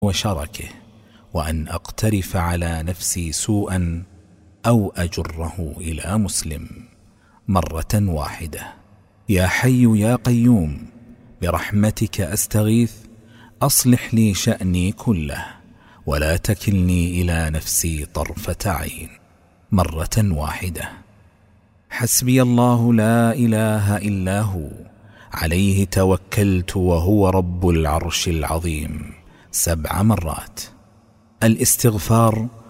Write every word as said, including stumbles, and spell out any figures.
وشركه، وأن أقترف على نفسي سوءا أو أجره إلى مسلم مرة واحدة. يا حي يا قيوم برحمتك أستغيث، أصلح لي شأني كله ولا تكلني إلى نفسي طرفة عين مرة واحدة. حسبي الله لا إله إلا هو، عليه توكلت وهو رب العرش العظيم سبع مرات. الاستغفار